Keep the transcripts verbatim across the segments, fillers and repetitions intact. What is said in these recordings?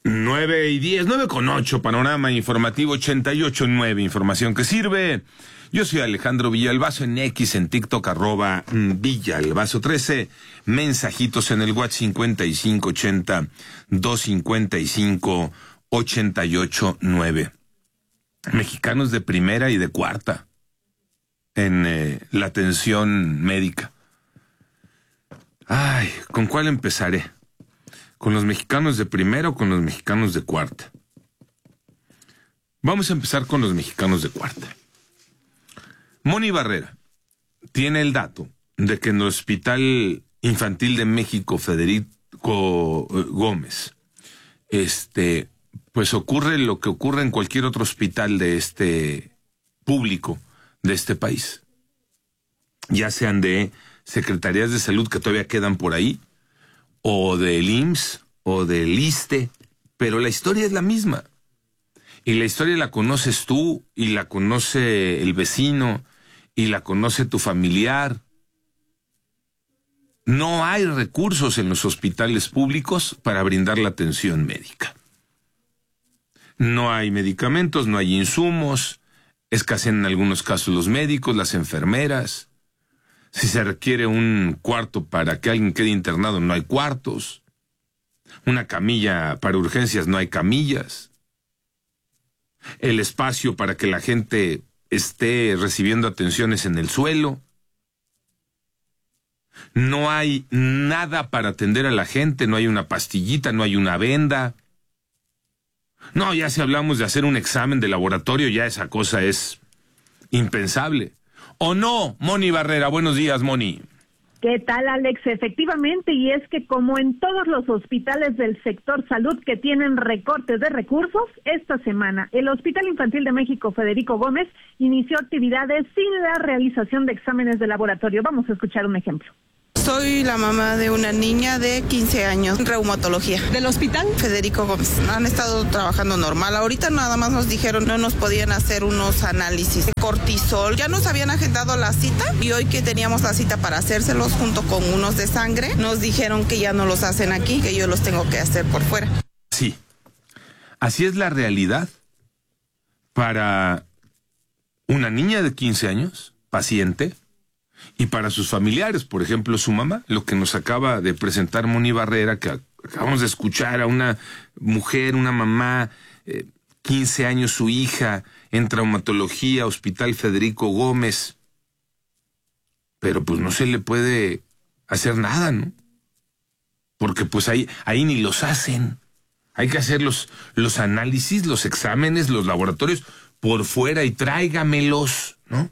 Nueve y diez, nueve con ocho, panorama informativo ochenta y ocho nueve, información que sirve. Yo soy Alejandro Villalbazo en X, en TikTok, arroba Villalbazo trece, mensajitos en el WhatsApp cincuenta y cinco ochenta, doscientos cincuenta y cinco, ochenta y ocho nueve. Mexicanos de primera y de cuarta en eh, la atención médica. Ay, ¿con cuál empezaré? ¿Con los mexicanos de primera o con los mexicanos de cuarta? Vamos a empezar con los mexicanos de cuarta. Moni Barrera tiene el dato de que en el Hospital Infantil de México Federico Gómez, este, pues ocurre lo que ocurre en cualquier otro hospital de este público de este país. Ya sean de secretarías de salud que todavía quedan por ahí, o del I M S S, o del ISSSTE, pero la historia es la misma. Y la historia la conoces tú, y la conoce el vecino, y la conoce tu familiar. No hay recursos en los hospitales públicos para brindar la atención médica. No hay medicamentos, no hay insumos, escasean en algunos casos los médicos, las enfermeras. Si se requiere un cuarto para que alguien quede internado, no hay cuartos. Una camilla para urgencias, no hay camillas. El espacio para que la gente esté recibiendo atenciones en el suelo. No hay nada para atender a la gente, no hay una pastillita, no hay una venda. No, ya si hablamos de hacer un examen de laboratorio, ya esa cosa es impensable. ¿O no, Moni Barrera? Buenos días, Moni. ¿Qué tal, Alex? Efectivamente, y es que como en todos los hospitales del sector salud que tienen recortes de recursos, esta semana el Hospital Infantil de México Federico Gómez inició actividades sin la realización de exámenes de laboratorio. Vamos a escuchar un ejemplo. Soy la mamá de una niña de quince años, reumatología. ¿Del hospital? Federico Gómez. Han estado trabajando normal. Ahorita nada más nos dijeron no nos podían hacer unos análisis de cortisol. Ya nos habían agendado la cita y hoy que teníamos la cita para hacérselos junto con unos de sangre, nos dijeron que ya no los hacen aquí, que yo los tengo que hacer por fuera. Sí, así es la realidad para una niña de quince años, paciente, y para sus familiares, por ejemplo, su mamá, lo que nos acaba de presentar Moni Barrera, que acabamos de escuchar a una mujer, una mamá, eh, quince años, su hija, en traumatología, Hospital Federico Gómez. Pero pues no se le puede hacer nada, ¿no? Porque pues ahí, ahí ni los hacen. Hay que hacer los, los análisis, los exámenes, los laboratorios por fuera y tráigamelos, ¿no?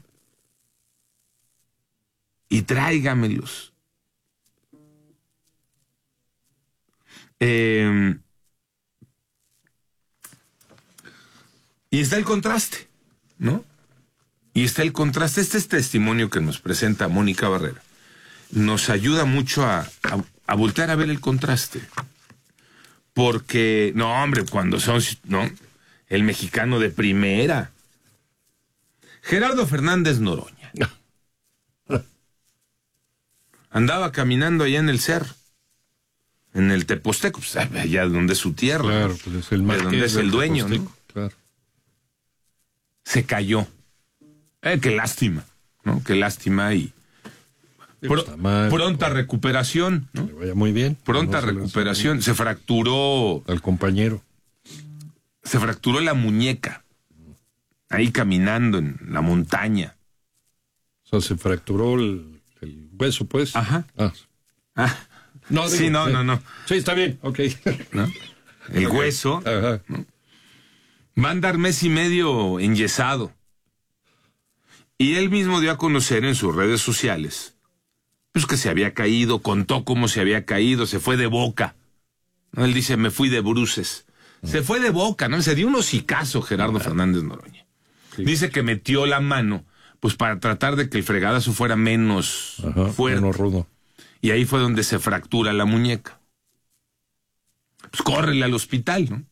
Y tráigamelos. Eh, y está el contraste, ¿no? Y está el contraste. Este es testimonio que nos presenta Mónica Barrera. Nos ayuda mucho a, a, a voltear a ver el contraste. Porque, no, hombre, cuando son, ¿no? El mexicano de primera. Gerardo Fernández Noroña. Andaba caminando allá en el cerro, en el Teposteco, pues allá donde es su tierra, claro, pues es el de donde es el dueño, ¿no? Claro. Se cayó. Eh, qué lástima, ¿no? Qué lástima y pro, pues mal, pronta pues, recuperación, ¿no? Que le vaya muy bien. Pronta no se recuperación. Se fracturó al compañero. Se fracturó la muñeca, ahí caminando en la montaña. O sea, se fracturó el El hueso, pues. Ajá. Ah. Ah. No, digo, sí, no, sí. no, no. Sí, está bien, ok. ¿No? El okay. hueso. Ajá. ¿No? Va a andar mes y medio enyesado. Y él mismo dio a conocer en sus redes sociales, pues que se había caído, contó cómo se había caído, se fue de boca. ¿No? Él dice, me fui de bruces. Mm. Se fue de boca, ¿no? Se dio un hocicazo Gerardo ah. Fernández Noroña. Sí. Dice que metió la mano pues para tratar de que el fregadazo fuera menos Ajá, fuerte. Menos rudo. Y ahí fue donde se fractura la muñeca. Pues córrele al hospital, ¿no?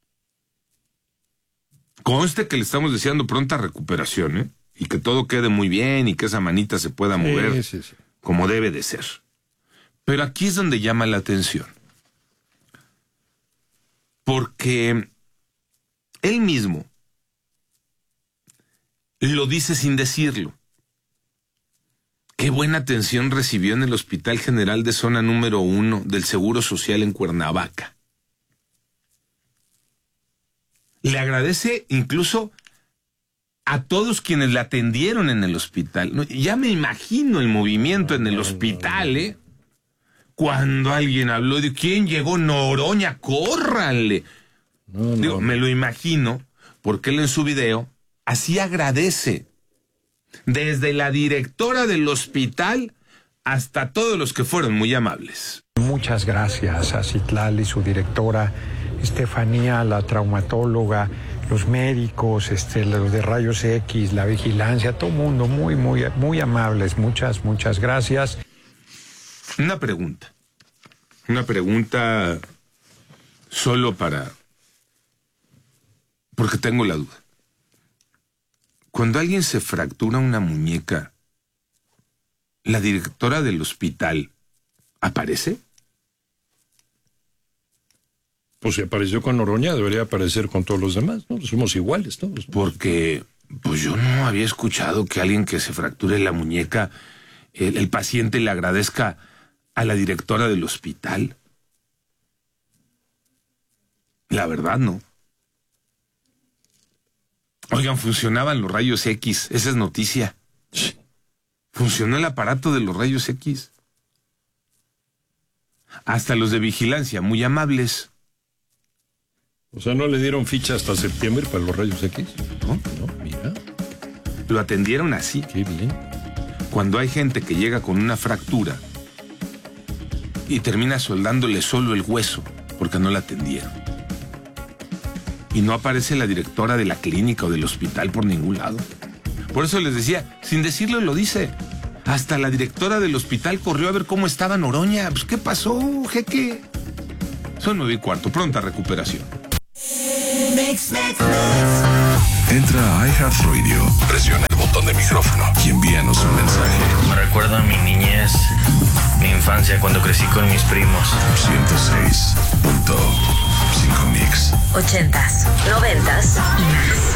Conste que le estamos deseando pronta recuperación, ¿eh? Y que todo quede muy bien y que esa manita se pueda mover sí, sí, sí. como debe de ser. Pero aquí es donde llama la atención. porque él mismo lo dice sin decirlo. Qué buena atención recibió en el Hospital General de Zona número uno del Seguro Social en Cuernavaca. Le agradece incluso a todos quienes la atendieron en el hospital. No, ya me imagino el movimiento en el hospital, ¿eh? Cuando alguien habló de quién llegó, Noroña, córranle. No, no. Digo, me lo imagino, porque él en su video así agradece. Desde la directora del hospital hasta todos los que fueron muy amables. Muchas gracias a Citlali, su directora, Estefanía, la traumatóloga, los médicos, este, los de rayos X, la vigilancia, todo el mundo muy, muy, muy amables. Muchas, muchas gracias. Una pregunta. Una pregunta solo para... porque tengo la duda. Cuando alguien se fractura una muñeca, ¿la directora del hospital aparece? Pues si apareció con Noroña, debería aparecer con todos los demás, ¿no? Somos iguales todos, ¿no? Porque pues yo no había escuchado que alguien que se fracture la muñeca, el, el paciente le agradezca a la directora del hospital. La verdad, no. Oigan, funcionaban los rayos X, esa es noticia. Funcionó el aparato de los rayos X. Hasta los de vigilancia, muy amables. O sea, ¿no le dieron ficha hasta septiembre para los rayos X? No, no, mira. Lo atendieron así. Qué bien. Cuando hay gente que llega con una fractura y termina soldándole solo el hueso porque no la atendieron. Y no aparece la directora de la clínica o del hospital por ningún lado. Por eso les decía, sin decirlo lo dice. Hasta la directora del hospital corrió a ver cómo estaba Noroña. Pues, ¿qué pasó, jeque? Son nueve y cuarto, pronta recuperación. Mix, mix, mix. Entra a iHeartRadio, presiona el botón de micrófono y envíanos un mensaje. Me recuerda a mi niñez, mi infancia cuando crecí con mis primos. ciento seis punto cinco Mix. Ochentas, noventas y más.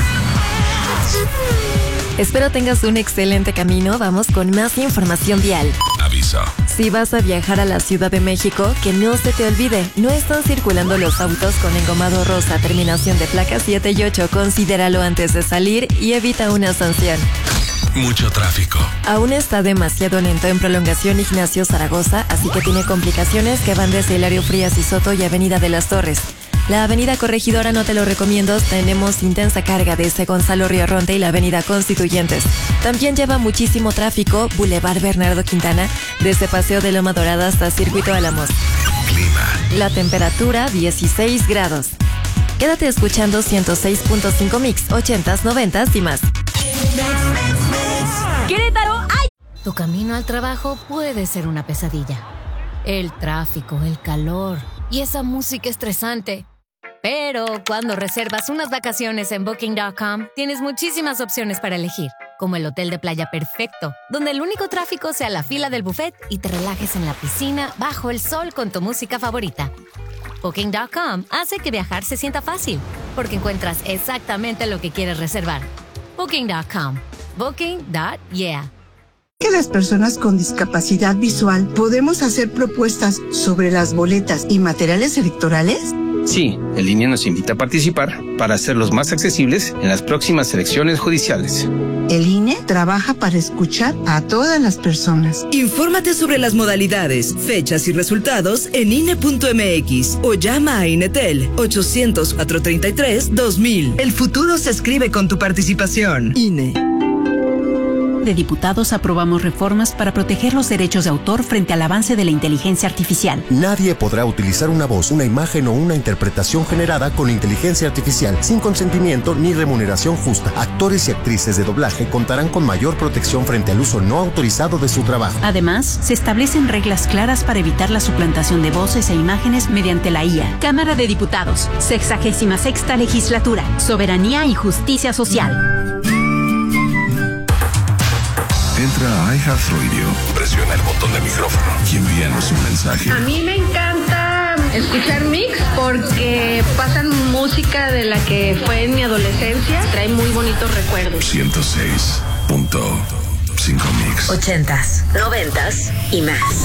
Espero tengas un excelente camino. Vamos con más información vial. Aviso. Si vas a viajar a la Ciudad de México, que no se te olvide, no están circulando los autos con engomado rosa, terminación de placa siete y ocho. Considéralo antes de salir y evita una sanción. Mucho tráfico. Aún está demasiado lento en prolongación Ignacio Zaragoza, así que tiene complicaciones que van desde Hilario Frías y Soto y Avenida de las Torres. La Avenida Corregidora no te lo recomiendo, tenemos intensa carga desde Gonzalo Riorronte y la Avenida Constituyentes. También lleva muchísimo tráfico Boulevard Bernardo Quintana, desde Paseo de Loma Dorada hasta Circuito Álamos. Clima. La temperatura dieciséis grados. Quédate escuchando ciento seis punto cinco Mix, ochentas, noventas y más. ¡Querétaro! ¡Ay! Tu camino al trabajo puede ser una pesadilla. El tráfico, el calor y esa música estresante. Pero cuando reservas unas vacaciones en Booking punto com, tienes muchísimas opciones para elegir, como el hotel de playa perfecto, donde el único tráfico sea la fila del buffet y te relajes en la piscina bajo el sol con tu música favorita. Booking punto com hace que viajar se sienta fácil, porque encuentras exactamente lo que quieres reservar. Booking punto com. Booking punto yeah. Que las personas con discapacidad visual podemos hacer propuestas sobre las boletas y materiales electorales? Sí, el I N E nos invita a participar para hacerlos más accesibles en las próximas elecciones judiciales. El I N E trabaja para escuchar a todas las personas. Infórmate sobre las modalidades, fechas y resultados en I N E punto M X o llama a INETEL ochocientos, cuatrocientos treinta y tres, dos mil. El futuro se escribe con tu participación. I N E. De diputados aprobamos reformas para proteger los derechos de autor frente al avance de la inteligencia artificial. Nadie podrá utilizar una voz, una imagen o una interpretación generada con inteligencia artificial sin consentimiento ni remuneración justa. Actores y actrices de doblaje contarán con mayor protección frente al uso no autorizado de su trabajo. Además, se establecen reglas claras para evitar la suplantación de voces e imágenes mediante la I A. Cámara de Diputados, sexagésima sexta legislatura, Soberanía y Justicia Social. Entra a iHeartRadio, presiona el botón de micrófono y envíanos un mensaje. A mí me encanta escuchar Mix porque pasan música de la que fue en mi adolescencia. Trae muy bonitos recuerdos. ciento seis punto cinco Mix. Ochentas, noventas y más.